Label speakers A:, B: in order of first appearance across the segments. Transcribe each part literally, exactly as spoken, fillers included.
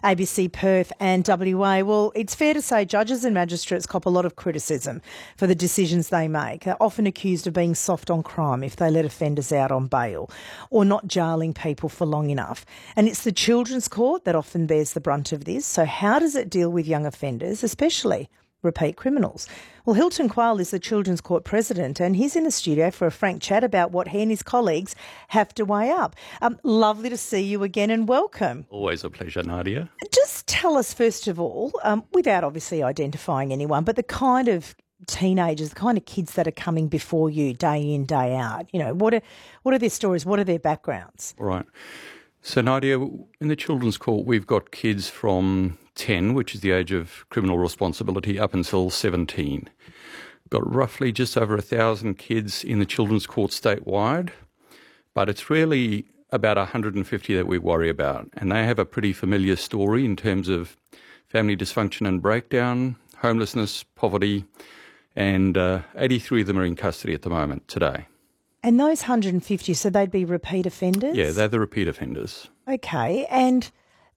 A: A B C Perth and W A. Well, it's fair to say judges and magistrates cop a lot of criticism for the decisions they make. They're often accused of being soft on crime if they let offenders out on bail or not jailing people for long enough. And it's the Children's Court that often bears the brunt of this. So how does it deal with young offenders, especially repeat criminals? Well, Hilton Quayle is the Children's Court president, and he's in the studio for a frank chat about what he and his colleagues have to weigh up. Um, lovely to see you again and welcome.
B: Always a pleasure, Nadia.
A: Just tell us, first of all, um, without obviously identifying anyone, but the kind of teenagers, the kind of kids that are coming before you day in, day out. You know, what are, what are their stories? What are their backgrounds?
B: All right. So, Nadia, in the Children's Court, we've got kids from ten, which is the age of criminal responsibility, up until seventeen. We've got roughly just over a thousand kids in the Children's Court statewide, but it's really about one hundred fifty that we worry about, and they have a pretty familiar story in terms of family dysfunction and breakdown, homelessness, poverty, and uh, eighty-three of them are in custody at the moment today.
A: And those one hundred fifty, so they'd be repeat offenders?
B: Yeah, they're the repeat offenders.
A: Okay, and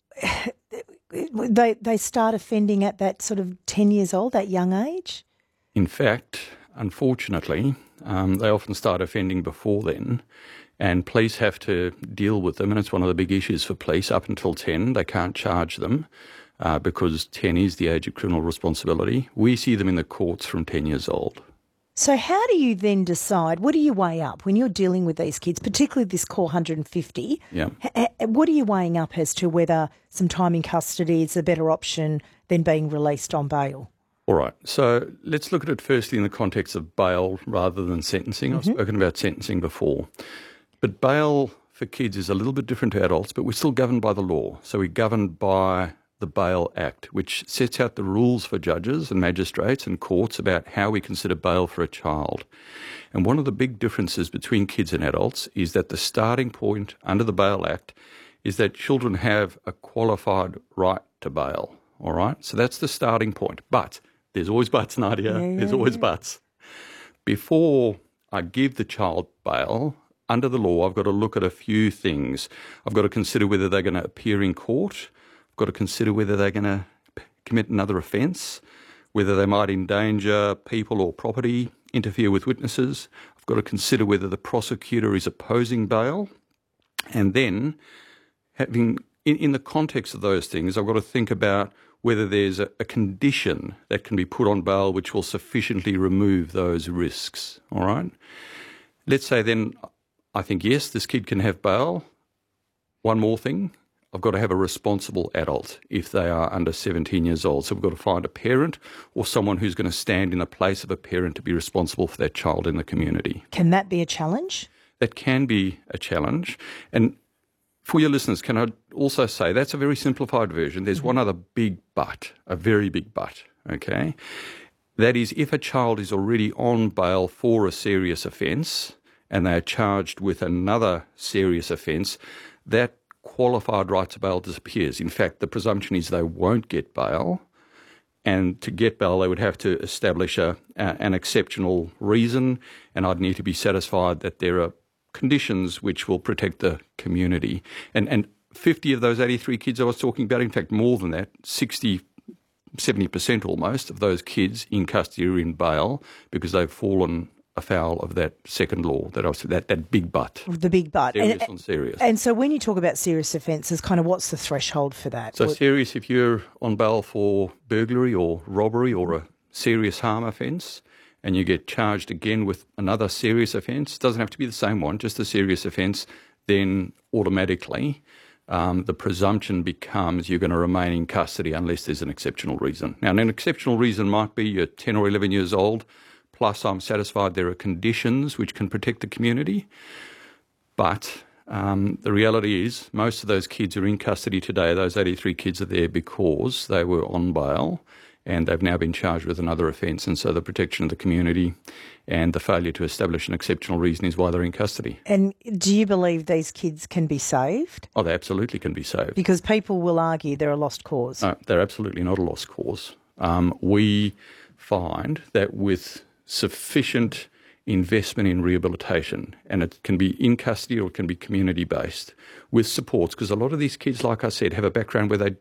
A: they they start offending at that sort of ten years old, that young age?
B: In fact, unfortunately, um, they often start offending before then, and police have to deal with them, and it's one of the big issues for police. Up until ten, they can't charge them uh, because ten is the age of criminal responsibility. We see them in the courts from ten years old.
A: So how do you then decide, what do you weigh up when you're dealing with these kids, particularly this core one hundred fifty?
B: Yeah.
A: H- what are you weighing up as to whether some time in custody is a better option than being released on bail?
B: All right. So let's look at it firstly in the context of bail rather than sentencing. Mm-hmm. I've spoken about sentencing before. But bail for kids is a little bit different to adults, but we're still governed by the law. So we're governed by the Bail Act, which sets out the rules for judges and magistrates and courts about how we consider bail for a child. And one of the big differences between kids and adults is that the starting point under the Bail Act is that children have a qualified right to bail, all right? So that's the starting point. But there's always buts, Nadia. Yeah, there's always yeah. buts. Before I give the child bail, under the law, I've got to look at a few things. I've got to consider whether they're going to appear in court. Got to consider whether they're going to commit another offence, whether they might endanger people or property, interfere with witnesses. I've got to consider whether the prosecutor is opposing bail. And then, having in, in the context of those things, I've got to think about whether there's a, a condition that can be put on bail which will sufficiently remove those risks. All right? Let's say then I think, yes, this kid can have bail. One more thing. I've got to have a responsible adult if they are under seventeen years old. So we've got to find a parent or someone who's going to stand in the place of a parent to be responsible for that child in the community.
A: Can that be a challenge?
B: That can be a challenge. And for your listeners, can I also say that's a very simplified version. There's mm-hmm. one other big but, a very big but, okay? That is, if a child is already on bail for a serious offence and they are charged with another serious offence, that qualified right to bail disappears. In fact, the presumption is they won't get bail, and to get bail they would have to establish a, a, an exceptional reason, and I'd need to be satisfied that there are conditions which will protect the community. And, and fifty of those eighty-three kids I was talking about, in fact more than that, sixty, seventy percent almost of those kids in custody are in bail because they've fallen afoul of that second law, that I was, that that big but.
A: The big but.
B: Serious
A: and,
B: on serious.
A: And so when you talk about serious offences, kind of what's the threshold for that?
B: So
A: what?
B: serious, if you're on bail for burglary or robbery or a serious harm offence and you get charged again with another serious offence, doesn't have to be the same one, just a serious offence, then automatically um, the presumption becomes you're going to remain in custody unless there's an exceptional reason. Now, an exceptional reason might be you're ten or eleven years old, plus I'm satisfied there are conditions which can protect the community. But um, the reality is most of those kids are in custody today. Those eighty-three kids are there because they were on bail and they've now been charged with another offence. And so the protection of the community and the failure to establish an exceptional reason is why they're in custody.
A: And do you believe these kids can be saved?
B: Oh, they absolutely can be saved.
A: Because people will argue they're a lost cause.
B: No, they're absolutely not a lost cause. Um, we find that with sufficient investment in rehabilitation, and it can be in custody or it can be community-based, with supports, because a lot of these kids, like I said, have a background where they